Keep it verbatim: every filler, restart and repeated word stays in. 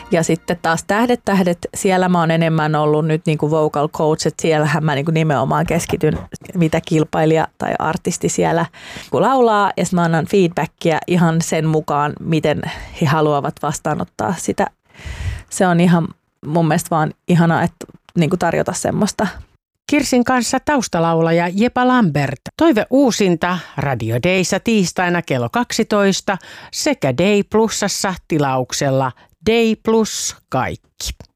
Ja sitten taas Tähdet tähdet, siellä mä oon enemmän ollut nyt niin kuin vocal coach, että siellähän mä niin kuin nimenomaan keskityn, mitä kilpailija tai artisti siellä kun laulaa, ja sitten mä annan feedbackia ihan sen mukaan, miten he haluavat vastaanottaa sitä. Se on ihan mun mielestä vaan ihanaa, että niin kuin tarjota semmoista. Kirsin kanssa taustalaulaja Jepa Lambert. Toive uusinta Radio Dayssa tiistaina kello kaksitoista sekä Day Plusassa tilauksella Day Plus kaikki.